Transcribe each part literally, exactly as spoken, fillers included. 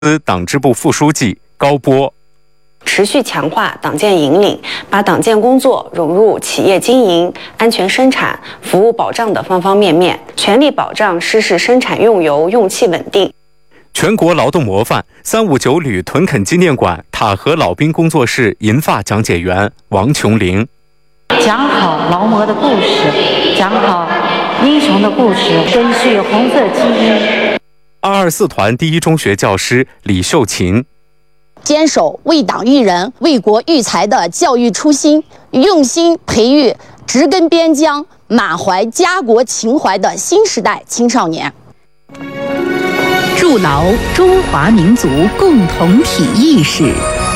党支部副书记高波。 持续强化党建引领，把党建工作融入企业经营、安全生产、服务保障的方方面面，全力保障失事生产用油用气稳定。 全国劳动模范三五九旅屯垦纪念馆塔河老兵工作室银发讲解员王琼玲。 讲好劳模的故事，讲好英雄的故事，根续红色基因。 二二四团第一中学教师李秀琴。 坚守为党育人、为国育才的教育初心，用心培育植根边疆、满怀家国情怀的新时代青少年。 筑牢中华民族共同体意识。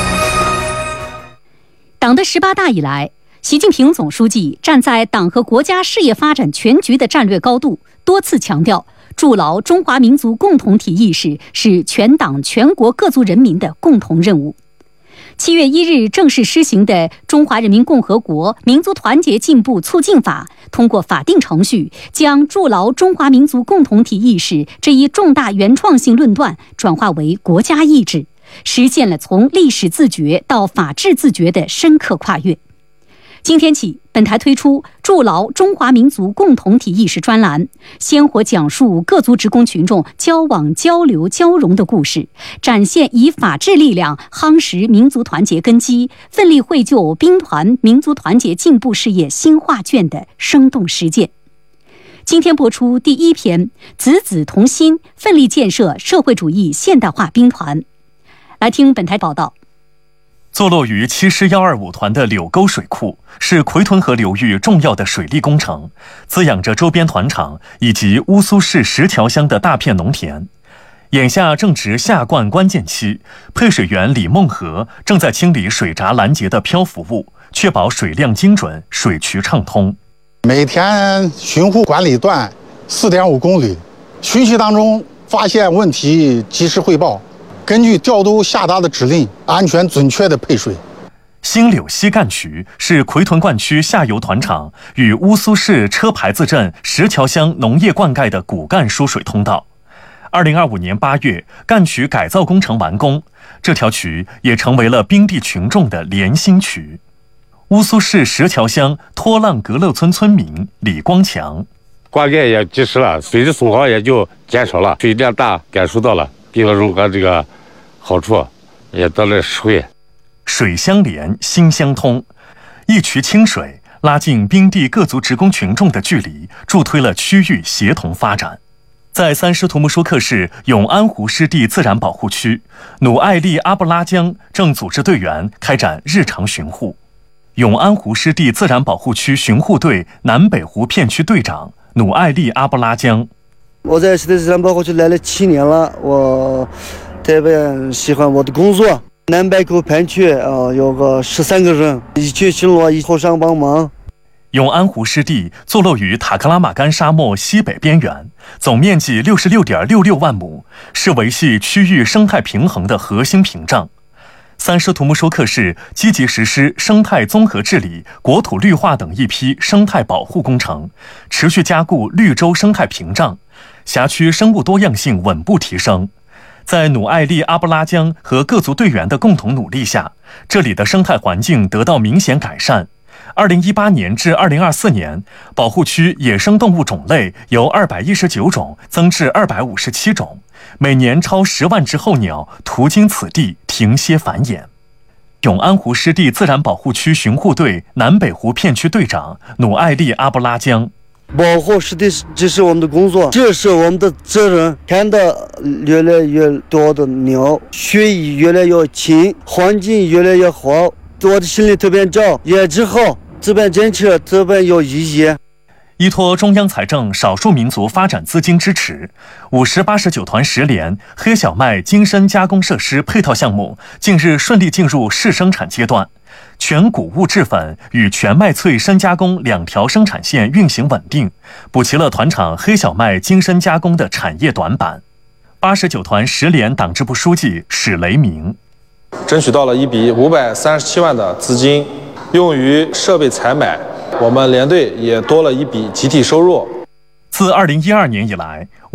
党的十八大以来，习近平总书记站在党和国家事业发展全局的战略高度，多次强调，筑牢中华民族共同体意识是全党全国各族人民的共同任务。七月一日正式施行的《中华人民共和国民族团结进步促进法》通过法定程序，将筑牢中华民族共同体意识这一重大原创性论断转化为国家意志，实现了从历史自觉到法治自觉的深刻跨越。今天起，本台推出筑牢中华民族共同体意识专栏，鲜活讲述各族职工群众交往交流交融的故事，展现以法治力量夯实民族团结根基，奋力绘就兵团民族团结进步事业新画卷的生动实践。今天播出第一篇，子子同心，奋力建设社会主义现代化兵团。来听本台报道。 坐落于七师一二五团的柳沟水库是奎屯河流域重要的水利工程，滋养着周边团场以及乌苏市石桥乡的大片农田。眼下正值夏灌关键期，配水员李梦和正在清理水闸拦截的漂浮物，确保水量精准，水渠畅通。 每天巡护管理段 四点五公里，巡习当中发现问题及时汇报，根据调度下达的指令，安全准确的配水。 新柳西干渠是奎屯灌区下游团场与乌苏市车牌子镇石桥乡农业灌溉的骨干输水通道。二零二五年八月，干渠改造工程完工，这条渠也成为了兵地群众的连心渠。乌苏市石桥乡托浪阁勒村村民李光强： 灌溉也及时了，水的损耗也就减少了，水量大感受到了地方融合这个好处，也得了实惠。 水相连，心相通，一渠清水拉近兵地各族职工群众的距离，助推了区域协同发展。在三师图木舒克市永安湖湿地自然保护区，努艾利阿布拉江正组织队员开展日常巡护。永安湖湿地自然保护区巡护队南北湖片区队长努艾利阿布拉江： 我在湿地自然保护区来了七年了，我特别喜欢我的工作。南北湖片区啊、呃，有个十三个人一起巡逻，一互相帮忙。 永安湖湿地坐落于塔克拉玛干沙漠西北边缘，总面积六十六点六六万亩，是维系区域生态平衡的核心屏障。三师图木舒克市积极实施生态综合治理、国土绿化等一批生态保护工程，持续加固绿洲生态屏障，辖区生物多样性稳步提升。在努艾利阿布拉江和各族队员的共同努力下，这里的生态环境得到明显改善。二零一八年至二零二四年，保护区野生动物种类由二百一十九种增至二百五十七种，每年超十万只候鸟途经此地停歇繁衍。永安湖湿地自然保护区巡护队南北湖片区队长努艾利阿布拉江： 保护湿地这是我们的工作，这是我们的责任。看到越来越多的鸟，水越来越清，环境越来越好，我的心里特别骄也之后这边坚持这边有意义。 依托中央财政少数民族发展资金支持，五十八十九团十连黑小麦精深加工设施配套项目近日顺利进入试生产阶段，全谷物制粉与全麦脆深加工两条生产线运行稳定，补齐了团场黑小麦精深加工的产业短板。八十九团十连党支部书记史雷明： 争取到了一笔五百三十七万的资金，用于设备采买，我们连队也多了一笔集体收入。 自二零一二年以来，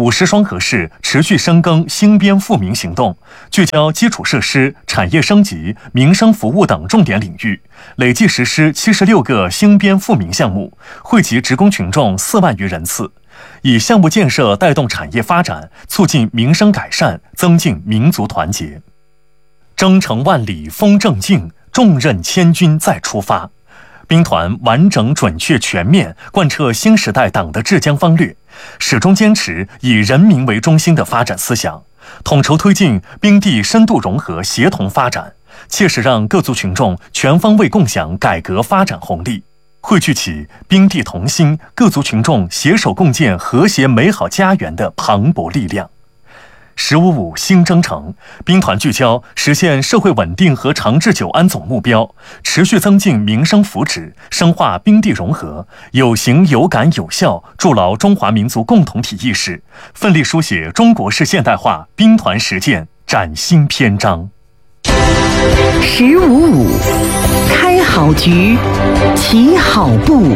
五十双核市持续深耕兴编富民行动，聚焦基础设施、产业升级、民生服务等重点领域，累计实施七十六个兴编富民项目，惠及职工群众四万余人次，以项目建设带动产业发展，促进民生改善，增进民族团结。征程万里风正劲，重任千钧再出发。兵团完整、准确、全面贯彻新时代党的治疆方略，始终坚持以人民为中心的发展思想，统筹推进兵地深度融合、协同发展，切实让各族群众全方位共享改革发展红利，汇聚起兵地同心、各族群众携手共建和谐美好家园的磅礴力量。十五五新征程，兵团聚焦实现社会稳定和长治久安总目标，持续增进民生福祉，深化兵地融合，有形有感有效筑牢中华民族共同体意识，奋力书写中国式现代化兵团实践崭新篇章。 十五五，开好局，起好步。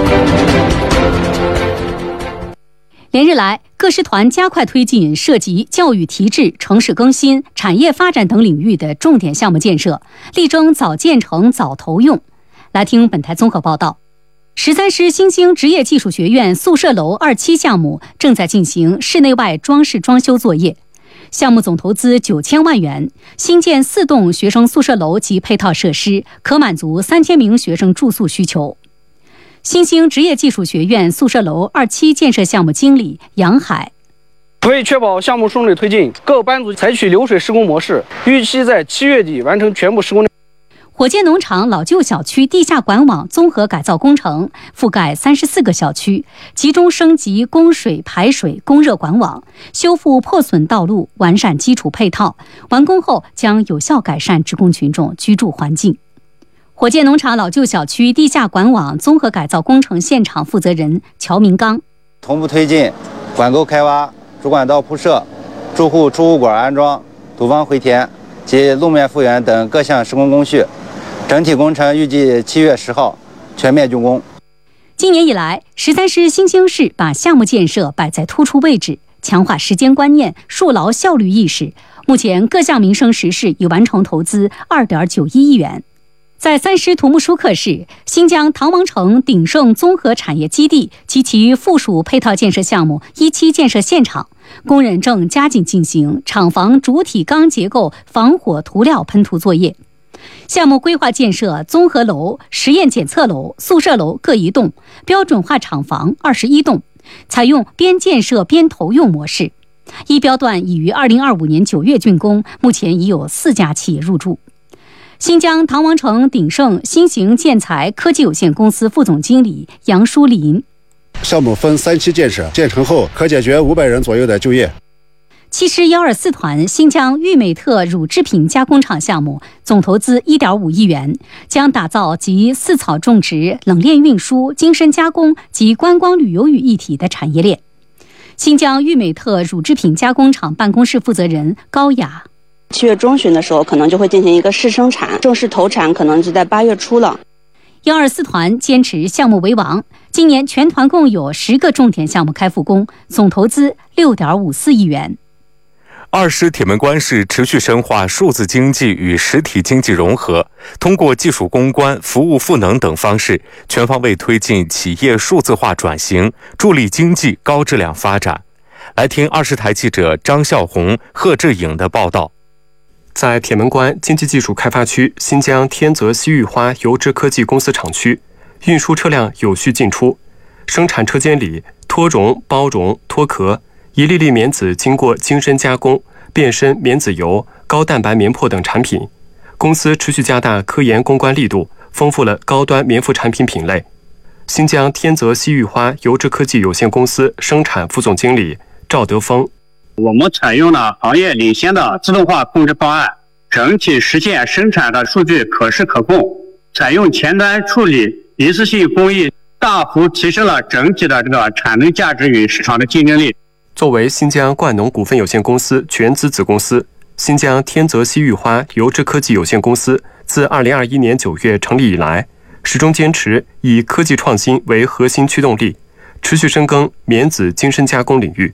连日来，各师团加快推进涉及教育提质、城市更新、产业发展等领域的重点项目建设，力争早建成、早投用。来听本台综合报道。十三师新兴职业技术学院宿舍楼二期项目正在进行室内外装饰装修作业，项目总投资九千万元，新建四栋学生宿舍楼及配套设施，可满足三千名学生住宿需求。新兴职业技术学院宿舍楼二期建设项目经理杨海： 为确保项目顺利推进，各班组采取流水施工模式，预期在七月底完成全部施工。 火箭农场老旧小区地下管网综合改造工程覆盖三十四个小区，集中升级供水、排水、供热管网，修复破损道路，完善基础配套。完工后将有效改善职工群众居住环境。火箭农场老旧小区地下管网综合改造工程现场负责人乔明刚： 同步推进管沟开挖、主管道铺设、住户出污管安装、堵防回填及路面复原等各项施工工序，整体工程预计七月十号全面竣工。 今年以来，十三师新兴市把项目建设摆在突出位置，强化时间观念，树牢效率意识。目前各项民生实事已完成投资二点九一亿元。在三师土木疏克市，新疆唐王城鼎盛综合产业基地及其附属配套建设项目一期建设现场，工人正加紧进行厂房主体钢结构防火涂料喷涂作业。项目规划建设综合楼、实验检测楼、宿舍楼各一栋，标准化厂房二十一栋，采用边建设边投用模式。一标段已于二零二五年九月竣工，目前已有四家企业入驻。新疆唐王城鼎盛新型建材科技有限公司副总经理杨淑林： 项目分三期建设，建成后可解决五百人左右的就业。 七师幺二四团新疆玉美特乳制品加工厂项目总投资一点五亿元，将打造集饲草种植、冷链运输、精深加工及观光旅游于一体的产业链。新疆玉美特乳制品加工厂办公室负责人高雅： 七月中旬的时候，可能就会进行一个试生产，正式投产可能就在八月初了。 幺二四团坚持项目为王，今年全团共有十个重点项目开复工，总投资六点五四亿元。 二师铁门关市持续深化数字经济与实体经济融合，通过技术攻关、服务赋能等方式，全方位推进企业数字化转型，助力经济高质量发展。来听二师台记者张孝红、贺志颖的报道。 在铁门关经济技术开发区新疆天泽西域花油脂科技公司厂区，运输车辆有序进出，生产车间里脱绒、包绒、脱壳，一粒粒棉籽经过精深加工，变身棉籽油、高蛋白棉粕等产品。公司持续加大科研攻关力度，丰富了高端棉服产品品类。新疆天泽西域花油脂科技有限公司生产副总经理赵德峰： 我们采用了行业领先的自动化控制方案，整体实现生产的数据可视可控，采用前端处理一次性工艺，大幅提升了整体的这个产能价值与市场的竞争力。 作为新疆冠农股份有限公司全资子公司，新疆天泽西域花油脂科技有限公司自二零二一年九月成立以来，始终坚持以科技创新为核心驱动力，持续深耕棉籽精深加工领域，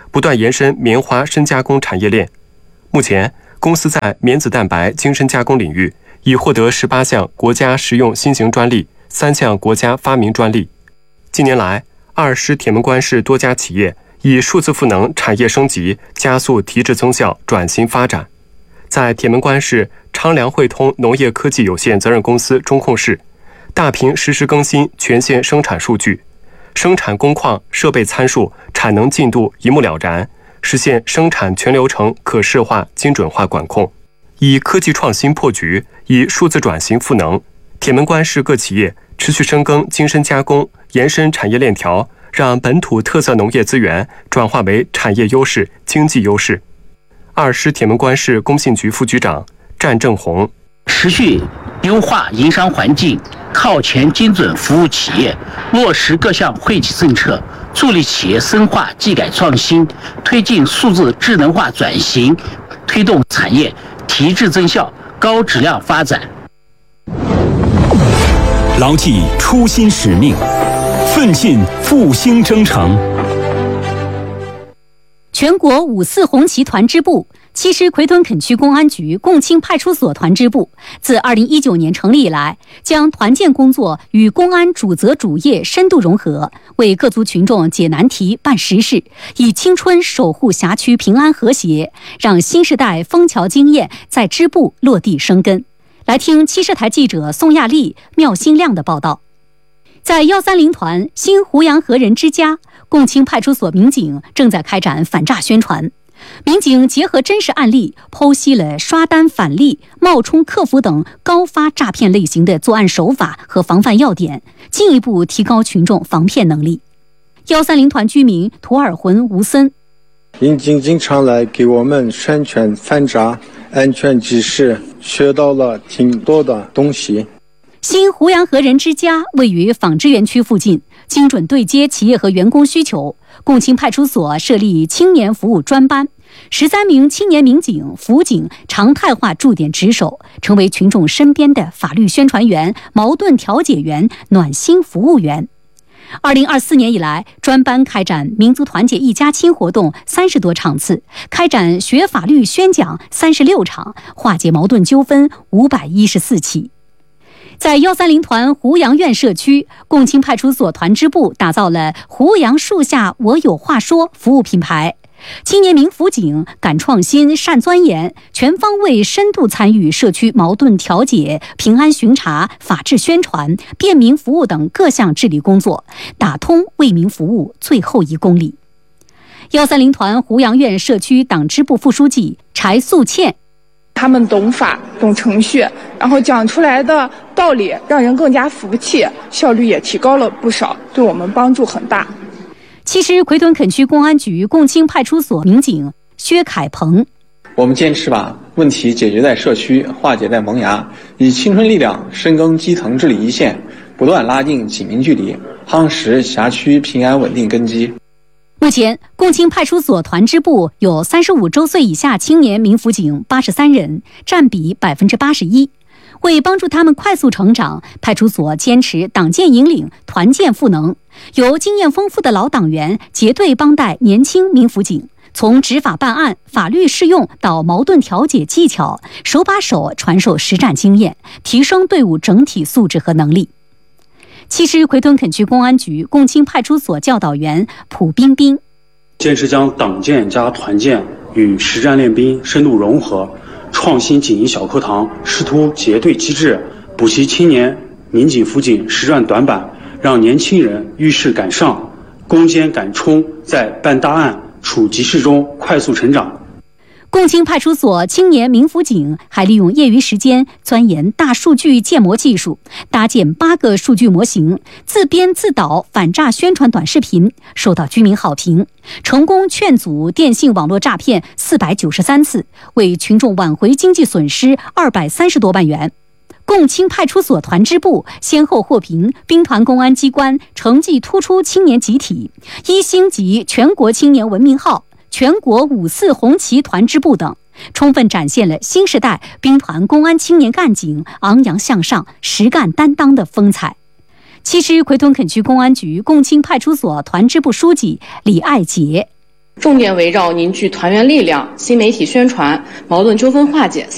不断延伸棉花深加工产业链。目前，公司在棉子蛋白精深加工领域已获得十八项国家实用新型专利，三项国家发明专利。近年来，二师铁门关市多家企业以数字赋能产业升级，加速提质增效、转型发展。在铁门关市昌良汇通农业科技有限责任公司中控室，大屏实时更新全线生产数据，生产工况、设备参数、产能进度一目了然，实现生产全流程可视化、精准化管控。以科技创新破局，以数字转型赋能，铁门关市各企业持续深耕精深加工，延伸产业链条，让本土特色农业资源转化为产业优势、经济优势。二师铁门关市工信局副局长战正红： 持续优化营商环境，靠前精准服务企业，落实各项惠企政策，助力企业深化技改创新，推进数字智能化转型，推动产业提质增效、高质量发展。 牢记初心使命，奋进复兴征程。 全国五四红旗团支部、七师奎屯垦区公安局共青派出所团支部自二零一九年成立以来，将团建工作与公安主责主业深度融合，为各族群众解难题、办实事，以青春守护辖区平安和谐，让新时代枫桥经验在支部落地生根。来听七师台记者宋亚丽、缪新亮的报道。在幺三零团新湖阳河人之家，共青派出所民警正在开展反诈宣传。民警结合真实案例，剖析了刷单返利、冒充客服等高发诈骗类型的作案手法和防范要点，进一步提高群众防骗能力。幺三零团居民图尔浑吴森： 民警经常来给我们宣传反诈安全知识，学到了挺多的东西。 新湖阳河人之家位于纺织园区附近，精准对接企业和员工需求。共青派出所设立青年服务专班，十三名青年民警、辅警常态化驻点值守，成为群众身边的法律宣传员、矛盾调解员、暖心服务员。二零二四年以来，专班开展民族团结一家亲活动三十多场次，开展学法律宣讲三十六场，化解矛盾纠纷五百一十四起。在幺三零团湖阳苑社区，共青派出所团支部打造了湖阳树下我有话说服务品牌。青年民辅警敢创新、善钻研，全方位深度参与社区矛盾调解、平安巡查、法治宣传、便民服务等各项治理工作，打通为民服务最后一公里。幺三零团湖阳苑社区党支部副书记柴素倩： 他们懂法、懂程序，然后讲出来的道理让人更加服气，效率也提高了不少，对我们帮助很大。 七师奎屯垦区公安局共青派出所民警薛凯鹏： 我们坚持把问题解决在社区，化解在萌芽，以青春力量深耕基层治理一线，不断拉近警民距离，夯实辖区平安稳定根基。 目前，共青派出所团支部有三十五周岁以下青年民辅警八十三人，占比百分之八十一。为帮助他们快速成长，派出所坚持党建引领、团建赋能，由经验丰富的老党员结对帮带年轻民辅警，从执法办案、法律适用到矛盾调解技巧，手把手传授实战经验，提升队伍整体素质和能力。七师奎屯垦区公安局共青派出所教导员蒲彬彬： 坚持将党建加团建与实战练兵深度融合，创新警营小课堂师徒结对机制，补习青年民警辅警实战短板，让年轻人遇事敢上、攻坚敢冲，在办大案、处急事中快速成长。 共青派出所青年民辅警还利用业余时间钻研大数据建模技术，搭建八个数据模型，自编自导反诈宣传短视频，受到居民好评，成功劝阻电信网络诈骗四百九十三次，为群众挽回经济损失二百三十多万元。共青派出所团支部先后获评兵团公安机关成绩突出青年集体、一星级全国青年文明号、全国五四红旗团支部等，充分展现了新时代兵团公安青年干警昂扬向上、实干担当的风采。七师奎屯垦区公安局共青派出所团支部书记李爱杰： 重点围绕凝聚团员力量、新媒体宣传、矛盾纠纷化解